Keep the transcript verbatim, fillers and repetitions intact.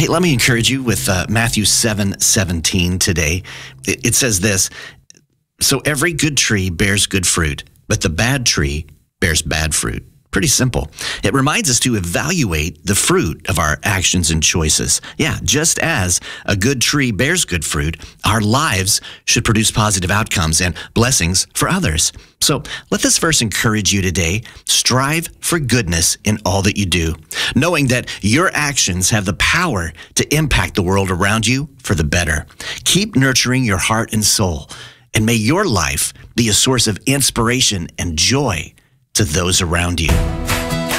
let me encourage you with uh, Matthew seven seventeen today. It, it says this, "So every good tree bears good fruit, but the bad tree bears bad fruit." Pretty simple. It reminds us to evaluate the fruit of our actions and choices. Yeah, just as a good tree bears good fruit, our lives should produce positive outcomes and blessings for others. So let this verse encourage you today. Strive for goodness in all that you do, knowing that your actions have the power to impact the world around you for the better. Keep nurturing your heart and soul, and may your life be a source of inspiration and joy to those around you.